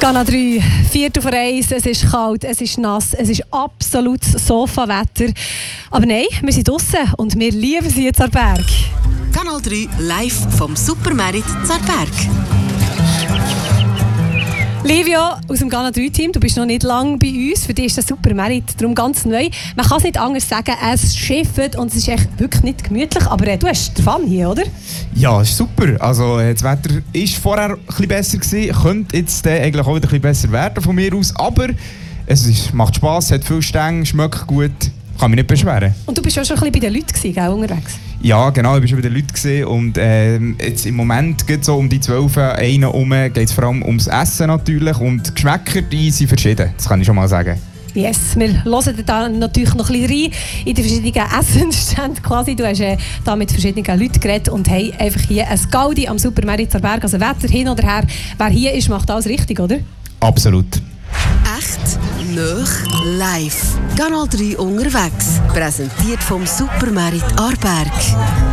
Kanal 3, 4:01, es ist kalt, es ist nass, es ist absolutes Sofawetter. Aber nein, wir sind draussen und wir lieben sie jetzt am Berg. Kanal 3 live vom Supermarkt Zarberg. Livio aus dem Kanal 3-Team, du bist noch nicht lange bei uns. Für dich ist das Supermarkt darum ganz neu. Man kann es nicht anders sagen, es schifft und es ist echt wirklich nicht gemütlich. Aber du hast den Fun hier, oder? Ja, ist super. Also, das Wetter war vorher ein bisschen besser gewesen, könnte jetzt eigentlich auch wieder ein bisschen besser werden von mir aus. Aber macht Spass, hat viel Stänge, schmeckt gut, kann mich nicht beschweren. Und du bist auch schon ein bisschen bei den Leuten gewesen, gell, unterwegs? Ja, genau, ich war schon bei den Leuten gewesen. Und jetzt im Moment geht so um die 12 herum, geht es vor allem ums Essen natürlich. Und die Geschmäcker, die sind verschieden, das kann ich schon mal sagen. Yes, wir hören da natürlich noch ein bisschen rein in die verschiedenen Essensstände quasi. Du hast da mit verschiedenen Leuten geredet und haben einfach hier ein Gaudi am Supermarkt Zarberg. Also Wetter hin oder her, wer hier ist, macht alles richtig, oder? Absolut. Echt, nöch, live. Kanal 3 unterwegs. Präsentiert vom Supermarkt Aarberg.